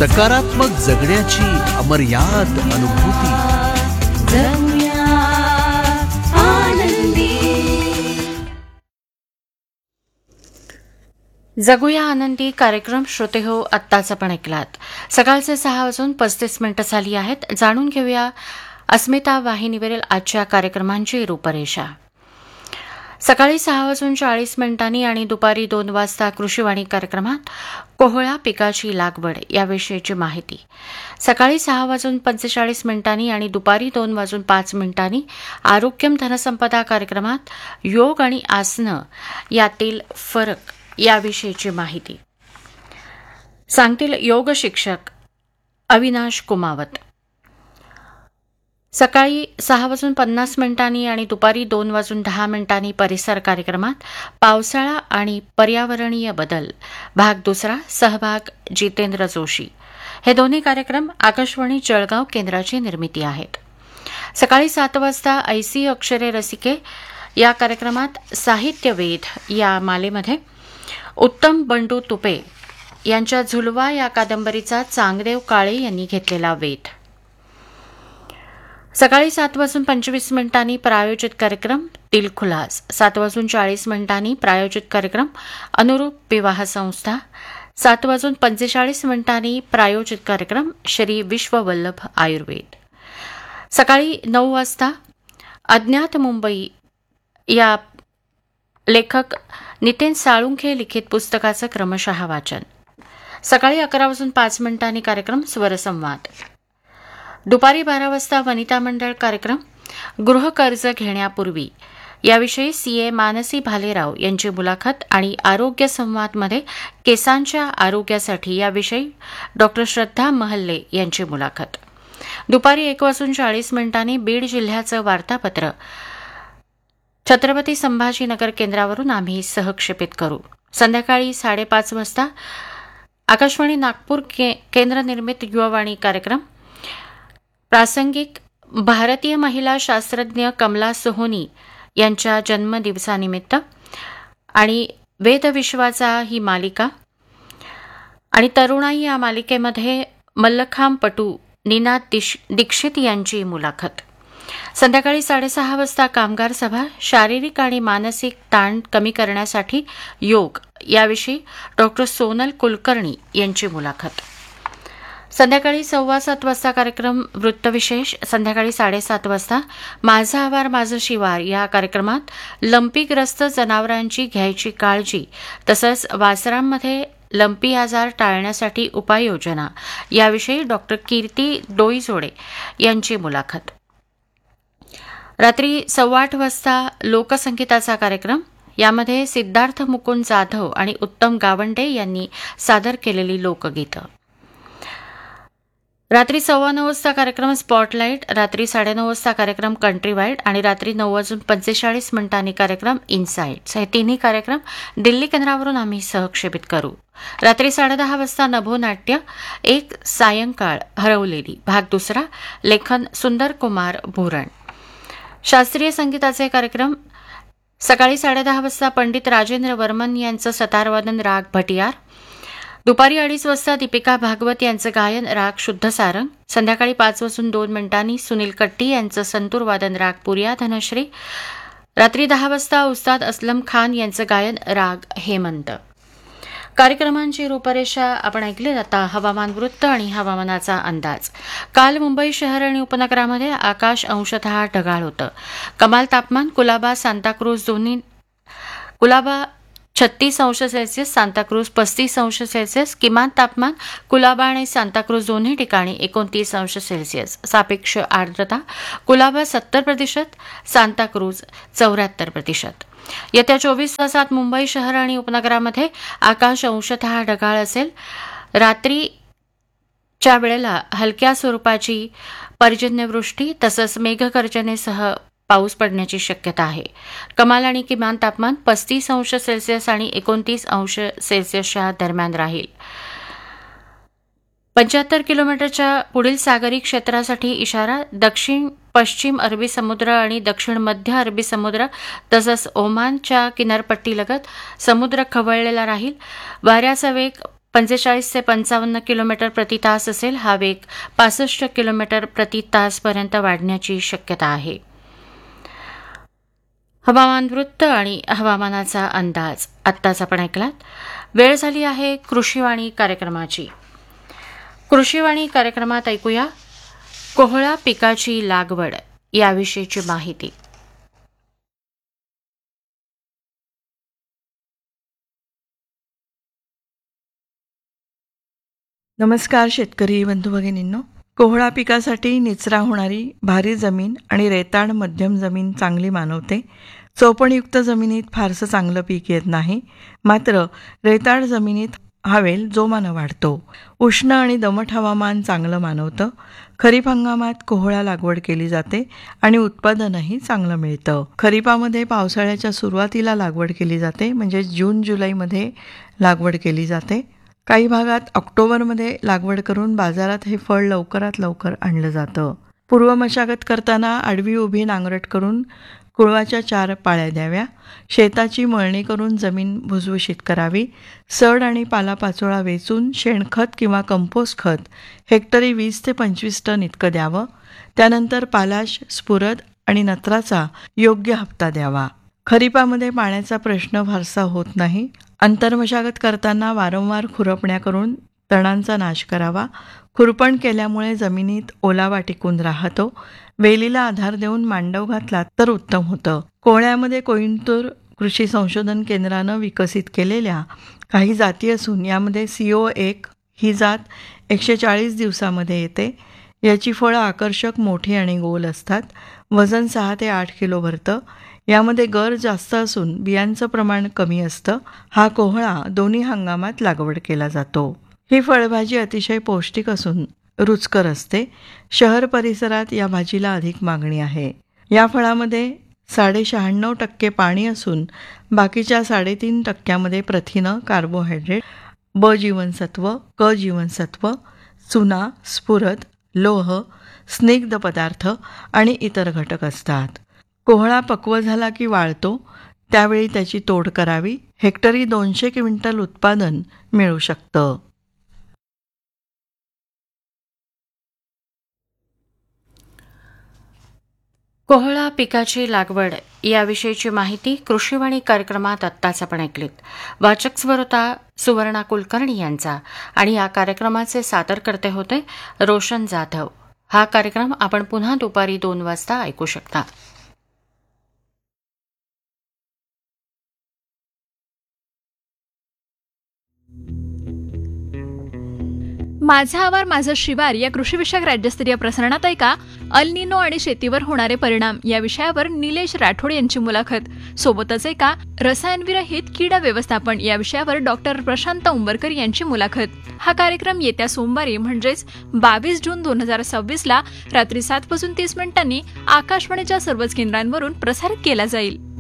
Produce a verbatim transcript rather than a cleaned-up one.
सकारात्मक जगण्याची अमर्याद अनुभूती. जगूया आनंदी. जगूया आनंदी कार्यक्रम श्रोते हो आत्ताच आपण ऐकलात. सकाळचे सहा वाजून पस्तीस मिनिटं झाली आहेत. जाणून घेऊया अस्मिता वाहिनीवरील आजच्या कार्यक्रमांची रूपरेषा. सकाळी सहा वाजून चाळीस मिनिटांनी आणि दुपारी दोन वाजता कृषीवाणी कार्यक्रमात कोहळा पिकाची लागवड याविषयीची माहिती. सकाळी सहा वाजून पंचेचाळीस मिनिटांनी आणि दुपारी दोन वाजून पाच मिनिटांनी आरोग्यम धनसंपदा कार्यक्रमात योग आणि आसनं यातील फरक याविषयीची माहिती सांगतील योग शिक्षक अविनाश कुमावत. सकाळी सहा वाजून पन्नास मिनिटांनी आणि दुपारी दोन वाजून दहा मिनिटांनी परिसर कार्यक्रमात पावसाळा आणि पर्यावरणीय बदल भाग दुसरा, सहभाग जितेंद्र जोशी. हे दोन्ही कार्यक्रम आकाशवाणी जळगाव केंद्राची निर्मिती आहेत. सकाळी सात वाजता ऐसी अक्षरे रसिके या कार्यक्रमात साहित्यवेध या मालेमध्ये उत्तम बंडू तुपे यांच्या झुलवा या कादंबरीचा चांगदेव काळे यांनी घेतलेला वेध. सकाळी सात वाजून पंचवीस मिनिटांनी प्रायोजित कार्यक्रम दिलखुलास. सात वाजून चाळीस मिनिटांनी प्रायोजित कार्यक्रम अनुरूप विवाह संस्था. सात वाजून पंचेचाळीस मिनिटांनी प्रायोजित कार्यक्रम श्री विश्ववल्लभ आयुर्वेद. सकाळी नऊ वाजता अज्ञात मुंबई या लेखक नितीन साळुंखे लिखित पुस्तकाचं क्रमशः वाचन. सकाळी अकरा वाजून पाच मिनिटांनी कार्यक्रम स्वरसंवाद. दुपारी बारा वाजता वनिता मंडळ कार्यक्रम गृहकर्ज घेण्यापूर्वी याविषयी सीए मानसी भालेराव यांची मुलाखत आणि आरोग्य संवादमध्ये केसांच्या आरोग्यासाठी याविषयी डॉक्टर श्रद्धा महल्ले यांची मुलाखत. दुपारी एक वाजून चाळीस मिनिटांनी बीड जिल्ह्याचं वार्तापत्र छत्रपती संभाजीनगर केंद्रावरून आम्ही सहक्षेपित करू. संध्याकाळी साडेपाच वाजता आकाशवाणी नागपूर के केंद्रनिर्मित युवावाणी कार्यक्रम प्रासंगिक भारतीय महिला शास्त्रज्ञ कमला सोहोनी यांच्या जन्मदिवसानिमित्त आणि वेदविश्वाचा ही मालिका आणि तरुणाई या मालिकेमध्ये मल्लखांबपटू निनाद दीक्षित यांची मुलाखत. संध्याकाळी साडेसहा वाजता कामगार सभा शारीरिक आणि मानसिक ताण कमी करण्यासाठी योग याविषयी डॉक्टर सोनल कुलकर्णी यांची मुलाखत. संध्याकाळी सव्वा सात वाजता कार्यक्रम वृत्तविशेष. संध्याकाळी साडेसात वाजता माझा आवार माझं शिवार या कार्यक्रमात लंपीग्रस्त जनावरांची घ्यायची काळजी तसंच वासरांमध्ये लंपी आजार टाळण्यासाठी उपाययोजना याविषयी डॉक्टर कीर्ती डोईजोडे यांची मुलाखत. रात्री सव्वा आठ वाजता लोकसंगीताचा कार्यक्रम यामध्ये सिद्धार्थ मुकुंद जाधव आणि उत्तम गावंडे यांनी सादर केलेली लोकगीतं. रात्री सव्वा नऊ वाजता कार्यक्रम स्पॉटलाईट. रात्री साडेनऊ वाजता कार्यक्रम कंट्री वाईड आणि रात्री नऊ वाजून पंचेचाळीस मिनिटांनी कार्यक्रम इन्साइट्स. हे तिन्ही कार्यक्रम दिल्ली केंद्रावरून आम्ही सहक्षेपित करू. रात्री साडेदहा वाजता नभोनाट्य एक सायंकाळ हरवलेली भाग दुसरा, लेखन सुंदर कुमार भुरण. शास्त्रीय संगीताचे कार्यक्रम सकाळी साडेदहा वाजता पंडित राजेंद्र वर्मन यांचं सतारवादन राग भटियार. दुपारी अडीच वाजता दीपिका भागवत यांचं गायन राग शुद्ध सारंग. संध्याकाळी पाच वाजून दोन मिनिटांनी सुनील कट्टी यांचं संतूर वादन राग पुरिया धनश्री. रात्री दहा वाजता उस्ताद असलम खान यांचं गायन राग हेमंत. कार्यक्रमांची रूपरेषा आपण ऐकली. आता हवामान वृत्त आणि हवामानाचा अंदाज. काल मुंबई शहर आणि उपनगरामध्ये आकाश अंशतः ढगाळ होतं. कमाल तापमान कुलाबा सांताक्रूज दोन्ही कुलाबा छत्तीस अंश सेल्सिअस, सांताक्रूज पस्तीस अंश सेल्सिअस. किमान तापमान कुलाबा आणि सांताक्रूज दोन्ही ठिकाणी एकोणतीस अंश सेल्सिअस. सापेक्ष आर्द्रता कुलाबा सत्तर प्रतिशत, सांताक्रूज चौऱ्याहत्तर प्रतिशत. येत्या चोवीस तासात मुंबई शहर आणि उपनगरामध्ये आकाश अंशतः ढगाळ असेल. रात्रीच्या वेळेला हलक्या स्वरूपाची पर्जन्यवृष्टी तसंच मेघगर्जनेसह पाऊस पडण्याची शक्यता आहे. कमाल आणि किमान तापमान पस्तीस अंश सेल्सिअस आणि एकोणतीस अंश सेल्सिअसच्या दरम्यान राहील. पंच्याहत्तर किलोमीटरच्या पुढील सागरी क्षेत्रासाठी इशारा. दक्षिण पश्चिम अरबी समुद्र आणि दक्षिण मध्य अरबी समुद्र तसंच ओमानच्या किनारपट्टीलगत समुद्र खवळलेला राहील. वाऱ्याचा वेग पंचेचाळीस ते पंचावन्न किलोमीटर प्रति तास असेल. हा वेग पासष्ट किलोमीटर प्रति तासपर्यंत वाढण्याची शक्यता आहे. हवामान वृत्त आणि हवामानाचा अंदाज आत्ताच आपण ऐकलात. वेळ झाली आहे कृषीवाणी कार्यक्रमाची. कृषीवाणी कार्यक्रमात ऐकूया कोहळा पिकाची लागवड याविषयीची माहिती. नमस्कार शेतकरी बंधू भगिनींनो. कोहळा पिकासाठी निचरा होणारी भारी जमीन आणि रेताड मध्यम जमीन चांगली मानवते. चौपणयुक्त जमिनीत फारसं चांगलं पीक येत नाही, मात्र रेताड जमिनीत हवेल जोमानं वाढतो. उष्ण आणि दमट हवामान चांगलं मानवतं. खरीप हंगामात कोहळा लागवड केली जाते आणि उत्पादनही चांगलं मिळतं. खरीपामध्ये पावसाळ्याच्या सुरुवातीला लागवड केली जाते, म्हणजे जून जुलैमध्ये लागवड केली जाते. काही भागात ऑक्टोबरमध्ये लागवड करून बाजारात हे फळ लवकरात लवकर आणलं जातं. पूर्व मशागत करताना आडवी उभी नांगरट करून कुळवाच्या चार पाळ्या द्याव्या. शेताची मळणी करून जमीन भुसभुशीत करावी. सड आणि पालापाचोळा वेचून शेणखत किंवा कंपोस्ट खत हेक्टरी वीस ते पंचवीस टन इतकं द्यावं. त्यानंतर पालाश, स्फुरद आणि नत्राचा योग्य हप्ता द्यावा. खरीपामध्ये पाण्याचा प्रश्न फारसा होत नाही. अंतर्मशागत करताना वारंवार खुरपण्या करून तणांचा नाश करावा. खुरपण केल्यामुळे जमिनीत ओलावा टिकून राहतो. वेलीला आधार देऊन मांडव घातला तर उत्तम होतं. कोहळ्यामध्ये कोइंबतूर कृषी संशोधन केंद्रानं विकसित केलेल्या काही जाती असून यामध्ये सीओ एक ही जात एकशे चाळीस दिवसामध्ये येते. याची फळं आकर्षक, मोठी आणि गोल असतात. वजन सहा ते आठ किलो भरतं. यामध्ये गर जास्त असून बियांचं प्रमाण कमी असतं. हा कोहळा दोन्ही हंगामात लागवड केला जातो. ही फळभाजी अतिशय पौष्टिक असून रुचकर असते. शहर परिसरात या भाजीला अधिक मागणी आहे. या फळामध्ये साडे शहाण्णव टक्के पाणी असून बाकीच्या साडेतीन टक्क्यामध्ये प्रथिनं, कार्बोहायड्रेट, ब जीवनसत्व, क जीवनसत्व, चुना, स्फुरद, लोह, स्निग्ध पदार्थ आणि इतर घटक असतात. कोहळा पक्व झाला की वाळतो, त्यावेळी त्याची तोड करावी. हेक्टरी दोनशे क्विंटल उत्पादन मिळू शकतं. कोहळा पिकाची लागवड याविषयीची माहिती कृषीवाणी कार्यक्रमात आत्ताच आपण ऐकलीत. वाचक स्वर होता सुवर्णा कुलकर्णी यांचा आणि या कार्यक्रमाचे सादरकर्ते होते रोशन जाधव. हा कार्यक्रम आपण पुन्हा दुपारी दोन वाजता ऐकू शकता. माझा आवार माझं शिवार या कृषीविषयक राज्यस्तरीय प्रसारणात ऐका अल निनो आणि शेतीवर होणारे परिणाम या विषयावर निलेश राठोड यांची मुलाखत. सोबतच ऐका रसायनविरहित कीड व्यवस्थापन या विषयावर डॉक्टर प्रशांत उंबरकर यांची मुलाखत. हा कार्यक्रम येत्या सोमवारी म्हणजेच बावीस जून दोन हजार सव्वीस ला रात्री सात वाजून तीस मिनिटांनी आकाशवाणीच्या सर्वच केंद्रांवरून प्रसारित केला जाईल.